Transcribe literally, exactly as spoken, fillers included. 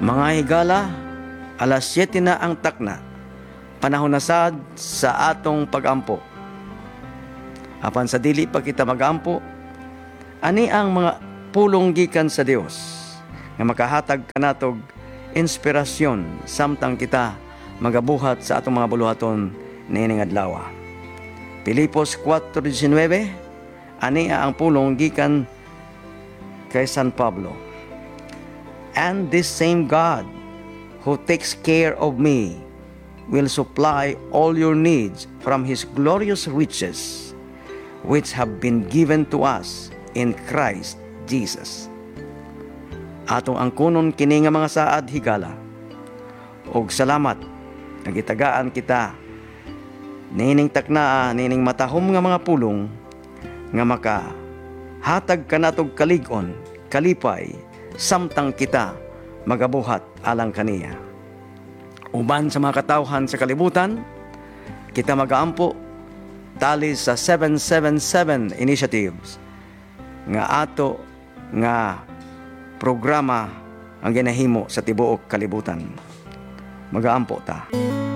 Mga higala, alas siyete na ang takna, panahon na sad sa atong pag-ampo. Apan sa dili pa kita mag-ampo, ani ang mga pulong gikan sa Dios nga makahatag kanatog inspirasyon samtang kita magabuhat sa atong mga buluhaton niining adlaw. Pilipos four nineteen, ani ang pulong gikan kay San Pablo. And this same God who takes care of me will supply all your needs from His glorious riches, which have been given to us in Christ Jesus. Atong angkunon kini nga mga saad higala, og salamat nagitagaan kita nining taknaa nining matahom nga mga pulong nga maka hatag kanatog kalig-on kalipay samtang kita magabuhat alang kaniya. Uban sa mga katawhan sa kalibutan, kita magaampo tali sa seven seven seven initiatives nga ato nga programa ang ginahimo sa tibuok kalibutan. Magaampo ta.